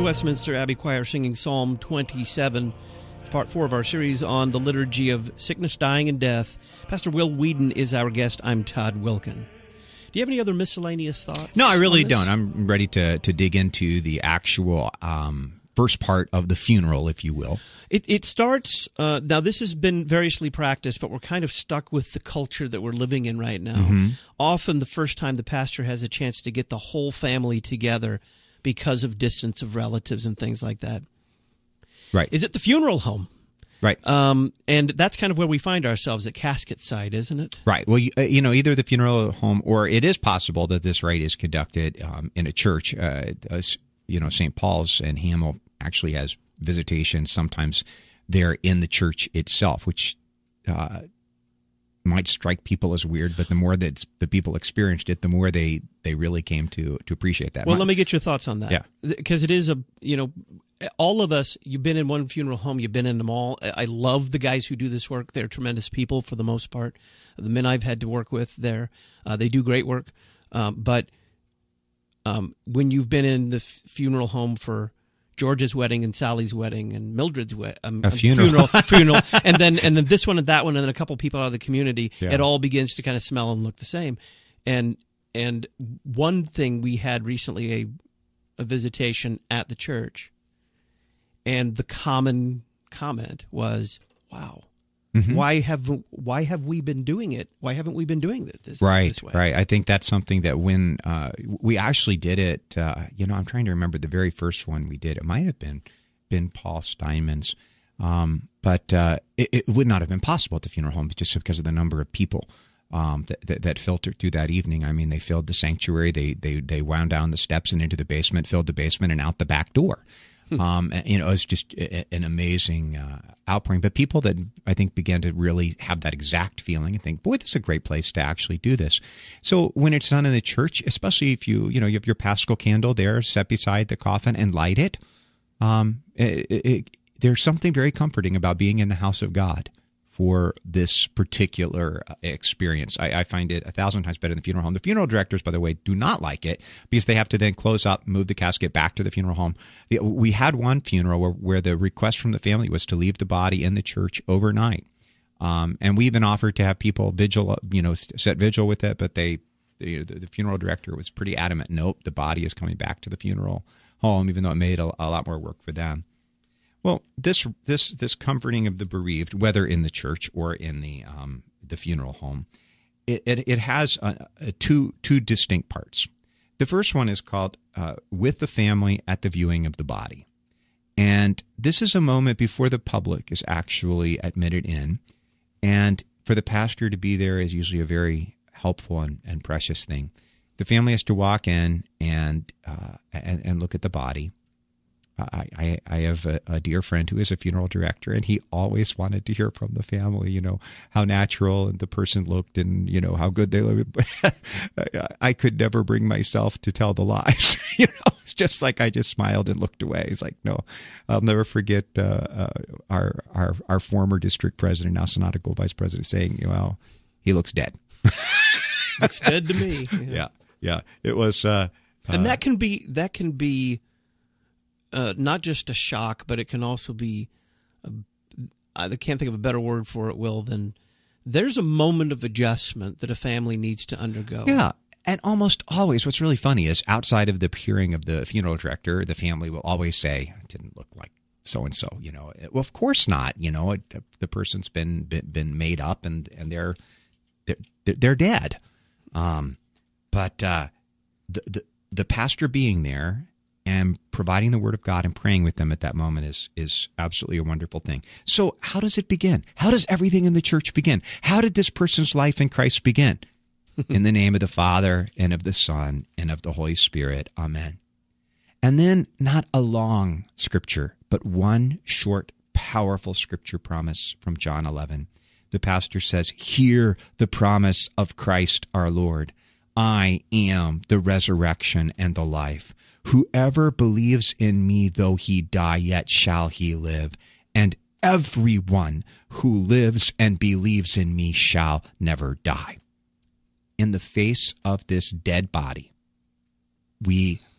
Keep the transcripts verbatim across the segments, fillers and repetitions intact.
The Westminster Abbey Choir singing Psalm twenty-seven. It's part four of our series on the liturgy of sickness, dying, and death. Pastor Will Whedon is our guest. I'm Todd Wilkin. Do you have any other miscellaneous thoughts? No, I really don't. I'm ready to, to dig into the actual um, first part of the funeral, if you will. It, it starts, uh, now this has been variously practiced, but we're kind of stuck with the culture that we're living in right now. Mm-hmm. Often the first time the pastor has a chance to get the whole family together because of distance of relatives and things like that. Right. Is it the funeral home? Right. Um, and that's kind of where we find ourselves at casket site, isn't it? Right. Well, you, uh, you know, either the funeral home or it is possible that this rite is conducted um, in a church. Uh, as, you know, Saint Paul's and Hamel actually has visitation sometimes there in the church itself, which uh, might strike people as weird, but the more that the people experienced it, the more they, they really came to to appreciate that. Well, My, let me get your thoughts on that. Yeah. Because it is a, you know, all of us, you've been in one funeral home, you've been in them all. I love the guys who do this work. They're tremendous people for the most part. The men I've had to work with there, uh, they do great work. Um, but um, when you've been in the f- funeral home for George's wedding and Sally's wedding and Mildred's wedding, um, a funeral, funeral, funeral, and then and then this one and that one, and then a couple people out of the community, yeah. It all begins to kind of smell and look the same. And and one thing we had recently a a visitation at the church, and the common comment was, "Wow, mm-hmm. why have why have we been doing it? Why haven't we been doing it this right, this way?" Right. I think that's something that when uh, we actually did it, uh, you know, I'm trying to remember the very first one we did. It might have been been Paul Steinman's, um, but uh, it, it would not have been possible at the funeral home just because of the number of people um, that, that that filtered through that evening. I mean, they filled the sanctuary, they they they wound down the steps and into the basement, filled the basement, and out the back door. Um, you know, it's just an amazing uh, outpouring. But people that I think began to really have that exact feeling and think, boy, this is a great place to actually do this. So when it's done in the church, especially if you, you know, you have your Paschal candle there set beside the coffin and light it, um, it, it, there's something very comforting about being in the house of God for this particular experience. I, I find it a thousand times better than the funeral home. The funeral directors, by the way, do not like it because they have to then close up, move the casket back to the funeral home. The, we had one funeral where, where the request from the family was to leave the body in the church overnight. Um, and we even offered to have people vigil, you know, set vigil with it, but they, the, the funeral director was pretty adamant. Nope, the body is coming back to the funeral home, even though it made a, a lot more work for them. Well, this this this comforting of the bereaved, whether in the church or in the um, the funeral home, it it, it has a, a two two distinct parts. The first one is called uh, "With the Family at the Viewing of the Body," and this is a moment before the public is actually admitted in, and for the pastor to be there is usually a very helpful and, and precious thing. The family has to walk in and uh, and, and look at the body. I, I, I have a, a dear friend who is a funeral director, and he always wanted to hear from the family, you know, how natural and the person looked and, you know, how good they looked. I could never bring myself to tell the lies. You know, it's just like I just smiled and looked away. It's like, no, I'll never forget uh, uh, our, our our former district president, now synodical vice president, saying, well, he looks dead. Looks dead to me. Yeah, yeah. yeah. It was. Uh, and uh, that can be, that can be, Uh, not just a shock, but it can also be, a, I can't think of a better word for it, Will, than there's a moment of adjustment that a family needs to undergo. Yeah, and almost always what's really funny is outside of the hearing of the funeral director, the family will always say, it didn't look like so-and-so, you know. Well, of course not, you know. It, the person's been, been been made up and, and they're, they're, they're dead. Um, but uh, the, the the pastor being there and providing the word of God and praying with them at that moment is is absolutely a wonderful thing. So how does it begin? How does everything in the church begin? How did this person's life in Christ begin? In the name of the Father, and of the Son, and of the Holy Spirit. Amen. And then not a long scripture, but one short, powerful scripture promise from John eleven. The pastor says, hear the promise of Christ our Lord. I am the resurrection and the life. Whoever believes in me, though he die, yet shall he live. And everyone who lives and believes in me shall never die. In the face of this dead body, we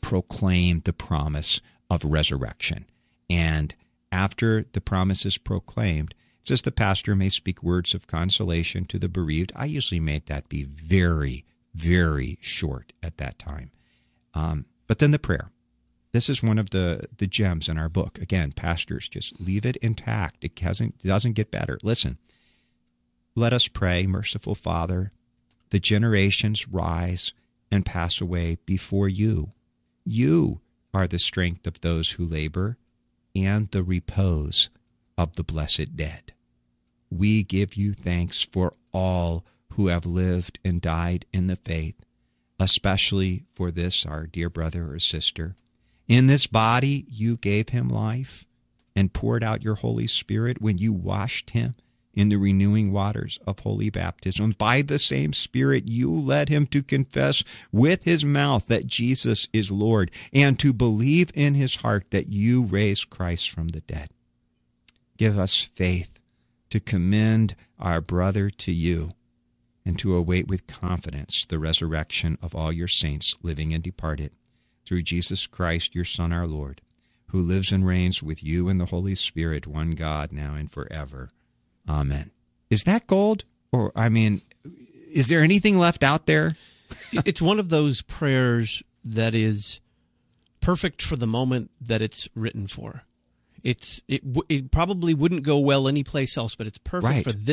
proclaim the promise of resurrection. And after the promise is proclaimed, it says the pastor may speak words of consolation to the bereaved. I usually make that be very, very short at that time. Um, but then the prayer. This is one of the, the gems in our book. Again, pastors, just leave it intact. It hasn't, it doesn't get better. Listen, let us pray, merciful Father, the generations rise and pass away before you. You are the strength of those who labor and the repose of the blessed dead. We give you thanks for all who have lived and died in the faith, especially for this, our dear brother or sister. In this body you gave him life and poured out your Holy Spirit when you washed him in the renewing waters of holy baptism. By the same Spirit you led him to confess with his mouth that Jesus is Lord and to believe in his heart that you raised Christ from the dead. Give us faith to commend our brother to you and to await with confidence the resurrection of all your saints, living and departed, through Jesus Christ, your Son, our Lord, who lives and reigns with you in the Holy Spirit, one God, now and forever. Amen. Is that gold? Or, I mean, is there anything left out there? It's one of those prayers that is perfect for the moment that it's written for. It's it, it probably wouldn't go well anyplace else, but it's perfect Right. for this